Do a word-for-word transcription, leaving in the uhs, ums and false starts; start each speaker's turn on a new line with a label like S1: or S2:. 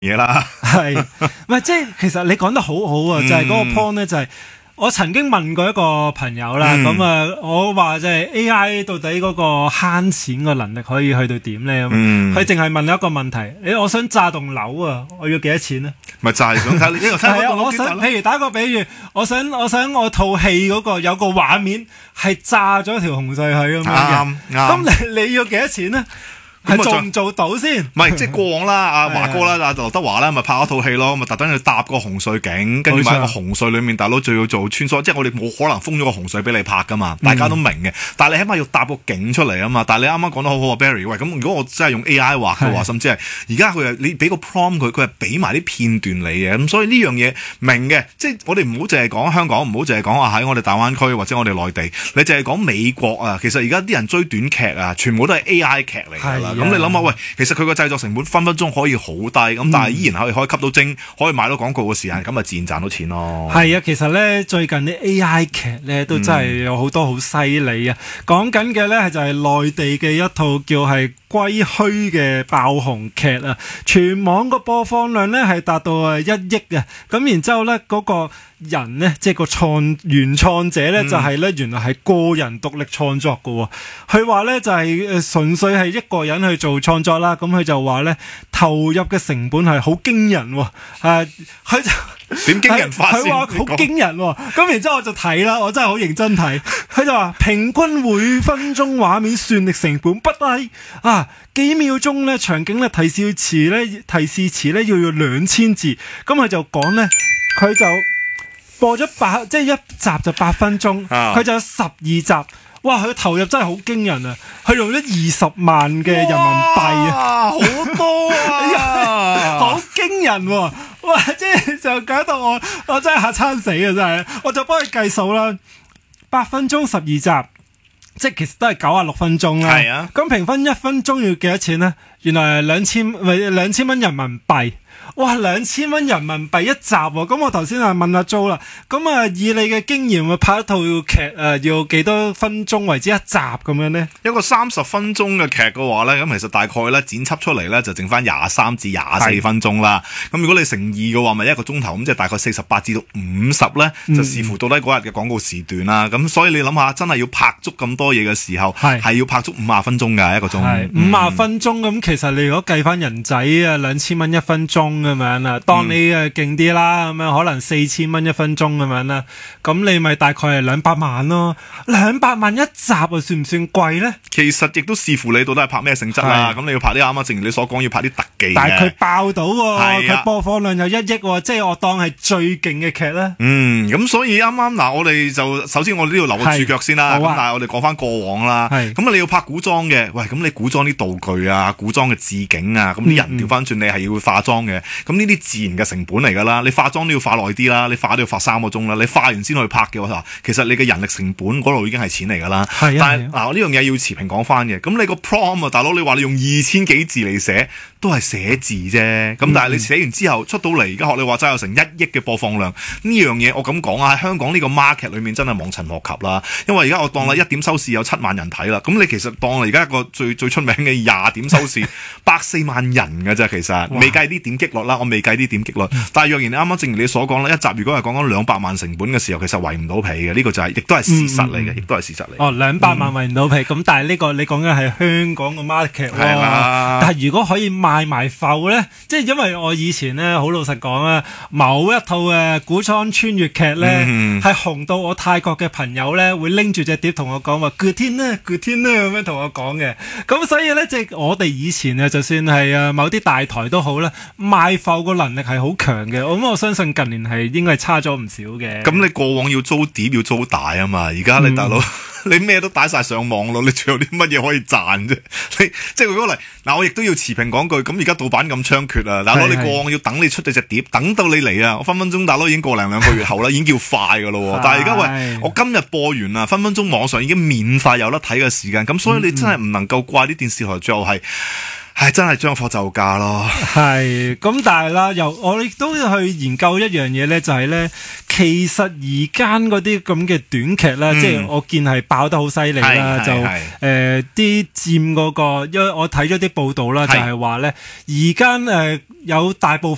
S1: 嘢啦。
S2: 係，唔係即係其實你講得好好啊，就係、是、嗰個 point 咧，就係、是。我曾經問過一個朋友啦，咁啊、嗯，我話就係 A I 到底嗰個慳錢嘅能力可以去到點咧？咁佢淨係問一個問題：誒，我想炸棟樓啊，我要幾多錢咧？
S1: 咪就係想睇呢個睇
S2: 啊，我想譬如打個比喻，我想我想我套戲嗰個有個畫面係炸咗條紅隧去咁樣嘅，咁你你要幾多錢咧？係做唔做到先？
S1: 唔係，即係過往啦，阿華哥啦，阿劉德華啦，咪拍一套戲咯，咪特登去搭個紅隧景，跟住喺個紅隧裏面，大佬仲要做穿梭，即係我哋冇可能封咗個紅隧俾你拍噶嘛，大家都明嘅。但係你起碼要搭個景出嚟啊嘛。但係你啱啱講得好好啊 Barry， 喂，咁如果我真係用 A I 畫嘅話，甚至係而家佢係你俾個 prompt 佢，佢係俾埋啲片段你嘅，咁所以呢樣嘢明嘅，即係我哋唔好淨係講香港，唔好淨係講話喺我哋大灣區或者我哋內地，你淨係講美國啊，其實而家啲人追短劇啊，全部都係 A I 劇嚟㗎啦。咁你諗下，喂。其實佢個製作成本分分鐘可以好低，咁、嗯、但係依然可以可以吸到精，可以買到廣告嘅時間，咁咪自然賺到錢咯。係
S2: 啊，其實咧最近啲 A I 劇咧都真係有好多好犀利啊！講緊嘅咧就係內地嘅一套叫係歸墟嘅爆紅劇啊，全網個播放量咧係達到誒一億啊！咁然之後咧嗰、嗰個人咧即係個創原創者咧、嗯、就係咧原來係個人獨立創作嘅喎，佢話咧就係誒純粹係一個人去做創作啦，咁佢就話咧投入嘅成本係好驚人喎，誒佢就。
S1: 點驚人法先？
S2: 佢話好驚人喎，咁然之後我就睇啦，我真係好認真睇。佢就話平均每分鐘畫面算力成本不低啊，幾秒鐘咧場景咧提示詞咧提示詞咧要要兩千字，咁佢就講咧，佢就播咗八即係一集就八分鐘，佢、啊、就有十二集。哇！佢投入真係好驚人啊！佢用咗二十萬嘅人民幣啊，
S1: 好多啊，
S2: 好驚人喎、啊！哇！即係就搞到我，我真係嚇親死啊！真係，我就幫佢計數啦，八分鐘十二集，即係其實都係九啊六分鐘啦。係啊，咁平均一分鐘要幾多錢呢？原來係兩千，唔係兩千蚊人民幣。哇！兩千蚊人民幣一集喎、啊，咁我頭先啊問阿 Jo 啦，咁啊以你嘅經驗，拍一套劇誒、呃、要幾多分鐘為之一集咁樣呢？
S1: 一個三十分鐘嘅劇嘅話咧，咁其實大概咧剪輯出嚟咧就剩翻廿三至廿四分鐘啦。咁如果你乘二嘅話，咪一個鐘頭，咁即係大概四十八至到五十咧，就視乎到底嗰日嘅廣告時段啦。咁、嗯、所以你諗下，真係要拍足咁多嘢嘅時候，係要拍足五十分鐘㗎一個鐘。係
S2: 五十分鐘咁，其實你如果計翻人仔啊，兩千蚊一分鐘咁樣啊，當你誒勁啲啦，咁樣可能四千蚊一分鐘咁樣啦，咁你咪大概係兩百萬咯。兩百萬一集啊，算唔算貴咧？
S1: 其實亦都視乎你到底係拍咩性質啦。咁你要拍啲啱啱，正如你所講，要拍啲特技。
S2: 但係佢爆到喎，佢播放量有一億喎，即係我當係最勁嘅劇咧。
S1: 嗯，咁所以啱啱嗱，我哋就首先我哋呢度留個注腳先啦。咁、啊、但係我哋講翻過往啦。咁啊，你要拍古裝嘅，喂，咁你古裝啲道具啊，古裝嘅置景啊，咁啲人調翻轉，你係要化妝嘅。咁呢啲自然嘅成本嚟㗎啦。你化妝都要化耐啲啦，你化都要化三個鐘啦。你化完先去拍嘅話，其實你嘅人力成本嗰度已經係錢嚟㗎啦。係啊。但係嗱，呢樣嘢要持平講翻嘅。咁你個 prompt 啊，大佬，你話你用二千幾字嚟寫，都係寫字啫。咁、嗯、但係你寫完之後出到嚟，而家學你話齋有成一億嘅播放量，呢樣嘢我咁講啊，喺香港呢個 market 裏面真係望塵莫及啦。因為而家我當啦一點收視有七萬人睇啦，咁你其實當啦而家一個最最出名嘅廿點收視，百四萬人㗎啫。其實未計啲點擊率啦，我未計啲點擊率。嗯、但係若然你啱啱正如你所講啦，一集如果係講緊兩百萬成本嘅時候，其實圍唔到皮嘅。呢、這個就係、是、亦都係事實嚟嘅，亦都係事實嚟。哦，
S2: 兩百萬圍唔到皮，咁、嗯、但係呢個你講緊係香港嘅 market 喎。係啦。但係如果可以賣埋埠咧，即係因為我以前咧好老實講啊，某一套嘅古裝穿越劇咧係、嗯、紅到我泰國嘅朋友咧會拎住隻碟同我講話 good 天啦 good 天啦咁樣同我講嘅。咁所以咧即係我哋以前啊，就算係啊某啲大台都好啦，賣埠個能力係好強嘅。咁我相信近年係應該係差咗唔少嘅。
S1: 咁你過往要租碟要租帶啊嘛，而家你大佬、嗯、你咩都擺晒上網咯，你仲有啲乜嘢可以賺啫？你即係如果嚟嗱，我亦都要持平講句，咁而家盜版咁猖獗啊！大佬你過往要等你出咗隻碟，等到你嚟啊，我分分鐘大佬已經過零兩個月後啦，已經叫快噶咯。但係而家喂，我今日播完啦，分分鐘網上已經免費有得睇嘅時間，咁所以你真係唔能夠怪啲電視台最後係。係真係將貨就價咯，
S2: 係咁，但係啦，又我亦都要去研究一樣嘢咧，就係、是、咧，其實而家嗰啲咁嘅短劇啦，嗯、即係我見係爆得好犀利啦，就誒啲佔嗰個，因為我睇咗啲報道啦，就係話咧，而家誒有大部分。